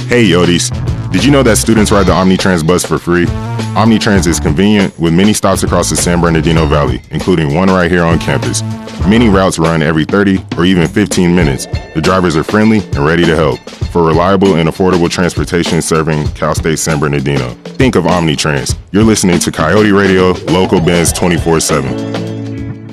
Hey Yodis, did you know that students ride the Omnitrans bus for free? Omnitrans is convenient with many stops across the San Bernardino Valley, including one right here on campus. Many routes run every 30 or even 15 minutes. The drivers are friendly and ready to help. For reliable and affordable transportation serving Cal State San Bernardino, think of Omnitrans. You're listening to Coyote Radio, Local Benz 24/7.